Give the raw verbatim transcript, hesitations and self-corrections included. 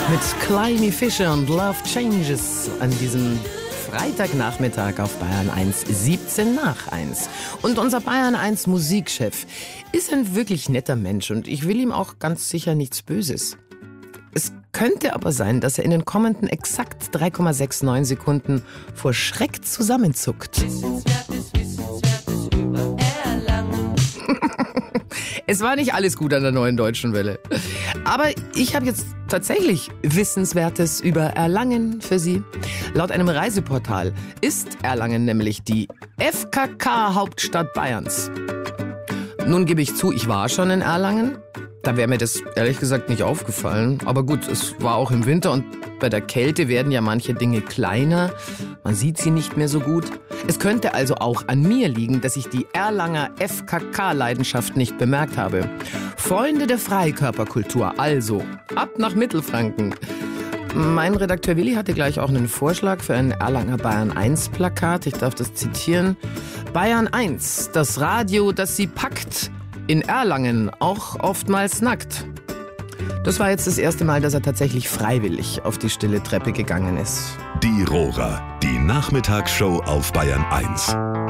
Mit Climby Fisher und Love Changes an diesem Freitagnachmittag auf Bayern eins, siebzehn nach eins. Und unser Bayern eins Musikchef ist ein wirklich netter Mensch und ich will ihm auch ganz sicher nichts Böses. Es könnte aber sein, dass er in den kommenden exakt drei Komma neunundsechzig Sekunden vor Schreck zusammenzuckt. Wissenswertes, Wissenswertes über Erlangen. Es war nicht alles gut an der Neuen Deutschen Welle. Aber ich habe jetzt tatsächlich Wissenswertes über Erlangen für Sie. Laut einem Reiseportal ist Erlangen nämlich die F K K-Hauptstadt Bayerns. Nun gebe ich zu, ich war schon in Erlangen. Da wäre mir das ehrlich gesagt nicht aufgefallen. Aber gut, es war auch im Winter und bei der Kälte werden ja manche Dinge kleiner. Man sieht sie nicht mehr so gut. Es könnte also auch an mir liegen, dass ich die Erlanger F K K-Leidenschaft nicht bemerkt habe. Freunde der Freikörperkultur, also ab nach Mittelfranken. Mein Redakteur Willi hatte gleich auch einen Vorschlag für ein Erlanger Bayern eins Plakat. Ich darf das zitieren. Bayern eins, das Radio, das sie packt. In Erlangen auch oftmals nackt. Das war jetzt das erste Mal, dass er tatsächlich freiwillig auf die stille Treppe gegangen ist. Die Rohrer, die Nachmittagsshow auf Bayern eins.